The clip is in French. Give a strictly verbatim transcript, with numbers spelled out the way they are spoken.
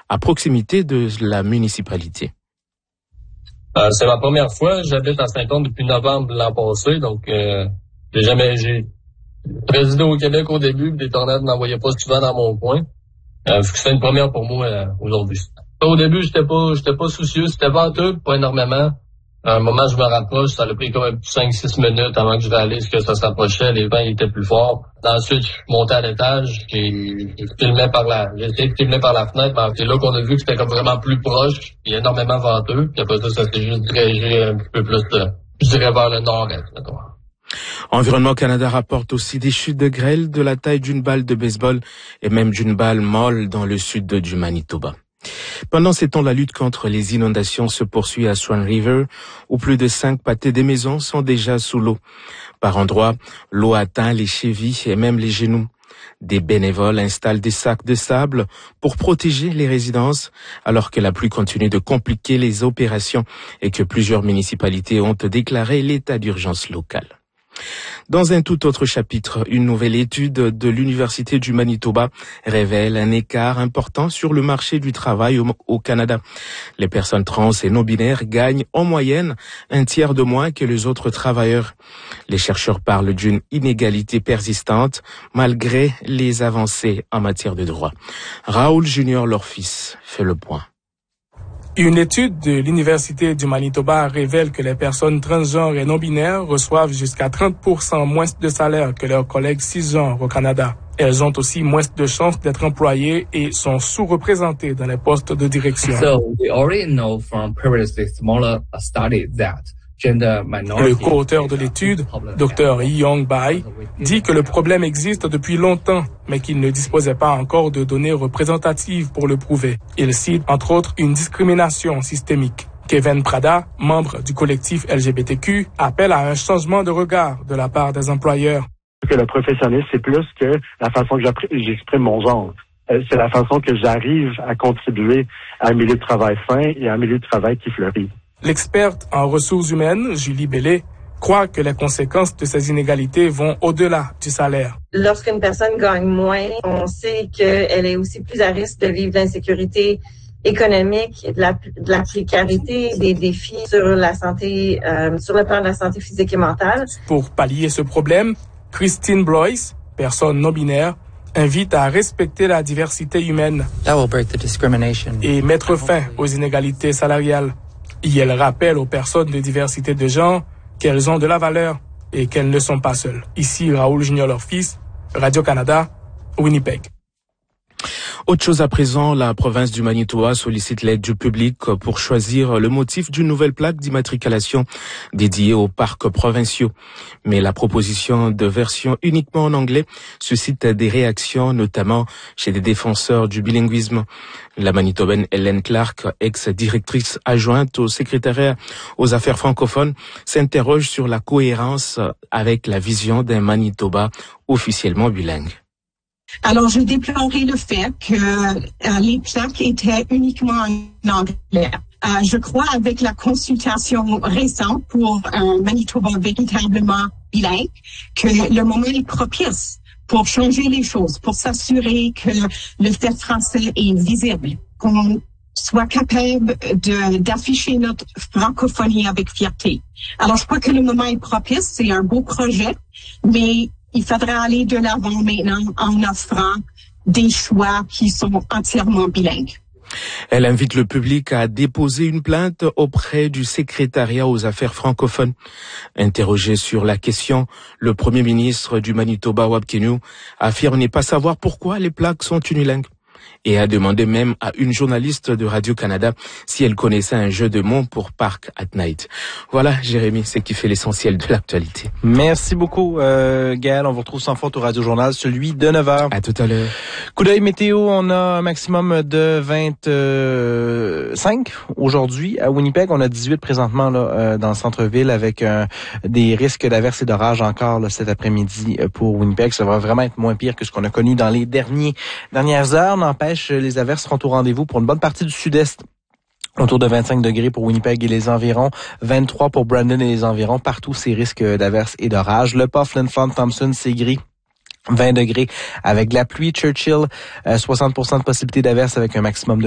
à proximité de la municipalité. Euh, c'est ma première fois. J'habite à Saint-Onge depuis novembre l'an passé, donc euh, j'ai jamais j'ai résidé au Québec au début, des tornades n'envoyaient pas souvent dans mon coin. Euh, c'est une première pour moi euh, aujourd'hui. Au début, j'étais pas j'étais pas soucieux, c'était venteux, pas énormément. À un moment, je me rapproche, ça a pris quand même cinq six minutes avant que je réalise que ça se rapprochait, les vents étaient plus forts. Ensuite, je suis monté à l'étage, j'ai filmé par la, j'ai essayé de filmer par la fenêtre, mais c'est là qu'on a vu que c'était comme vraiment plus proche, il y a énormément venteux, puis après ça, ça s'est juste dirigé un petit peu plus, de, je dirais vers le nord-est, mettons. Environnement Canada rapporte aussi des chutes de grêle de la taille d'une balle de baseball et même d'une balle molle dans le sud du Manitoba. Pendant ces temps, la lutte contre les inondations se poursuit à Swan River, où plus de cinq pâtés des maisons sont déjà sous l'eau. Par endroits, l'eau atteint les chevilles et même les genoux. Des bénévoles installent des sacs de sable pour protéger les résidences, alors que la pluie continue de compliquer les opérations et que plusieurs municipalités ont déclaré l'état d'urgence locale. Dans un tout autre chapitre, une nouvelle étude de l'Université du Manitoba révèle un écart important sur le marché du travail au, au Canada. Les personnes trans et non-binaires gagnent en moyenne un tiers de moins que les autres travailleurs. Les chercheurs parlent d'une inégalité persistante malgré les avancées en matière de droits. Raoul Junior, leur fils, fait le point. Une étude de l'Université du Manitoba révèle que les personnes transgenres et non-binaires reçoivent jusqu'à trente pour cent moins de salaire que leurs collègues cisgenres au Canada. Elles ont aussi moins de chances d'être employées et sont sous-représentées dans les postes de direction. So we already know from previously smaller studies that le co-auteur de l'étude, docteur Yong Bai, dit que le problème existe depuis longtemps, mais qu'il ne disposait pas encore de données représentatives pour le prouver. Il cite, entre autres, une discrimination systémique. Kevin Prada, membre du collectif L G B T Q, appelle à un changement de regard de la part des employeurs. Que le professionnalisme, c'est plus que la façon que j'exprime mon genre. C'est la façon que j'arrive à contribuer à un milieu de travail sain et à un milieu de travail qui fleurit. L'experte en ressources humaines, Julie Bellé, croit que les conséquences de ces inégalités vont au-delà du salaire. Lorsqu'une personne gagne moins, on sait qu'elle est aussi plus à risque de vivre d'insécurité économique, de la, de la précarité, des défis sur la santé, euh, sur le plan de la santé physique et mentale. Pour pallier ce problème, Christine Blois, personne non-binaire, invite à respecter la diversité humaine et mettre fin aux inégalités salariales. Et elle rappelle aux personnes de diversité de genre qu'elles ont de la valeur et qu'elles ne sont pas seules. Ici, Raoul Junior, leur fils, Radio-Canada, Winnipeg. Autre chose à présent, la province du Manitoba sollicite l'aide du public pour choisir le motif d'une nouvelle plaque d'immatriculation dédiée aux parcs provinciaux. Mais la proposition de version uniquement en anglais suscite des réactions, notamment chez des défenseurs du bilinguisme. La Manitobaine Hélène Clark, ex-directrice adjointe au secrétariat aux affaires francophones, s'interroge sur la cohérence avec la vision d'un Manitoba officiellement bilingue. Alors, je déplorais le fait que euh, les plaques étaient uniquement en anglais. Euh, je crois avec la consultation récente pour un Manitoba véritablement bilingue que le moment est propice pour changer les choses, pour s'assurer que le fait français est visible, qu'on soit capable de, d'afficher notre francophonie avec fierté. Alors, je crois que le moment est propice, c'est un beau projet, mais il faudra aller de l'avant maintenant en offrant des choix qui sont entièrement bilingues. Elle invite le public à déposer une plainte auprès du secrétariat aux affaires francophones. Interrogé sur la question, le premier ministre du Manitoba, Wab Kinew, affirme ne pas savoir pourquoi les plaques sont unilingues et a demandé même à une journaliste de Radio-Canada si elle connaissait un jeu de mots pour Park at Night. Voilà, Jérémy, c'est qui fait l'essentiel de l'actualité. Merci beaucoup, euh, Gaël. On vous retrouve sans faute au Radio-Journal, celui de neuf heures. À tout à l'heure. Coup d'œil météo, on a un maximum de vingt-cinq aujourd'hui. À Winnipeg, on a dix-huit présentement là, euh, dans le centre-ville avec euh, des risques d'averses et d'orages encore là, cet après-midi euh, pour Winnipeg. Ça va vraiment être moins pire que ce qu'on a connu dans les derniers dernières heures. N'empêche, les averses seront au rendez-vous pour une bonne partie du sud-est. Autour de vingt-cinq degrés pour Winnipeg et les environs, vingt-trois pour Brandon et les environs. Partout, ces risques d'averses et d'orages. Le Pas, Flin Flon, Thompson, c'est gris. vingt degrés avec de la pluie. Churchill, euh, soixante pour cent de possibilité d'averse avec un maximum de